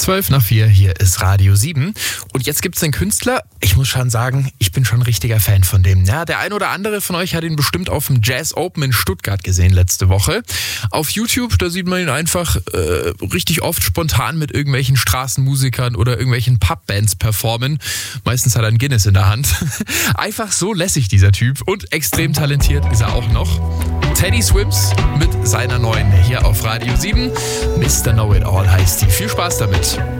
4:12, hier ist Radio 7. Und jetzt gibt's den Künstler, ich muss schon sagen, ich bin schon ein richtiger Fan von dem. Ja, der ein oder andere von euch hat ihn bestimmt auf dem Jazz Open in Stuttgart gesehen letzte Woche. Auf YouTube, da sieht man ihn einfach richtig oft spontan mit irgendwelchen Straßenmusikern oder irgendwelchen Pubbands performen. Meistens hat er ein Guinness in der Hand. Einfach so lässig, dieser Typ. Und extrem talentiert ist er auch noch. Teddy Swims mit seiner neuen hier auf Radio 7. Mr. Know-It-All heißt die. Viel Spaß damit.